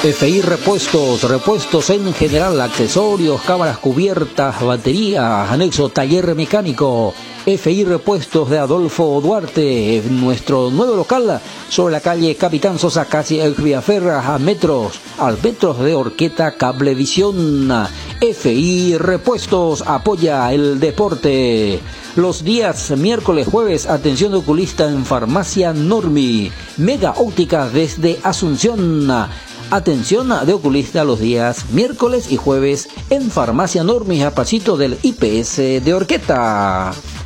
FI Repuestos, repuestos en general, accesorios, cámaras cubiertas, baterías, anexo taller mecánico. FI Repuestos de Adolfo Duarte, nuestro nuevo local sobre la calle Capitán Sosa, casi el Villaferra, al metros de Orqueta Cablevisión. FI Repuestos apoya el deporte. Los días miércoles, jueves, atención de oculista en Farmacia Normi. Mega Ópticas desde Asunción. Atención de oculista los días miércoles y jueves en Farmacia Normi, a pasito del IPS de Orqueta.